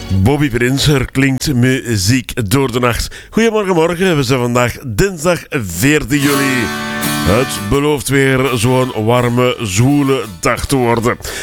Bobby Prins, er klinkt muziek door de nacht. Goedemorgen, morgen. We zijn vandaag dinsdag 14 juli. Het belooft weer zo'n warme, zwoele dag te worden.